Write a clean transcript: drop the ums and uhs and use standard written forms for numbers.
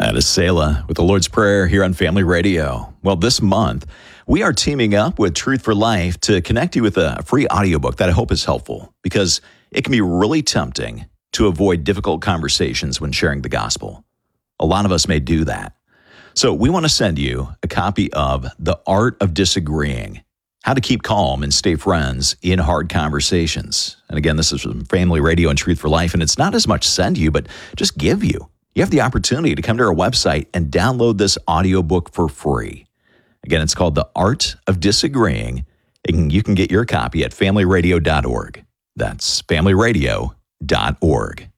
That is Selah with the Lord's Prayer here on Family Radio. Well, this month, we are teaming up with Truth for Life to connect you with a free audiobook that I hope is helpful because it can be really tempting to avoid difficult conversations when sharing the gospel. A lot of us may do that. So we want to send you a copy of The Art of Disagreeing, How to Keep Calm and Stay Friends in Hard Conversations. And again, this is from Family Radio and Truth for Life, and it's not as much send you, but just give you. You have the opportunity to come to our website and download this audiobook for free. Again, it's called The Art of Disagreeing, and you can get your copy at familyradio.org. That's familyradio.org.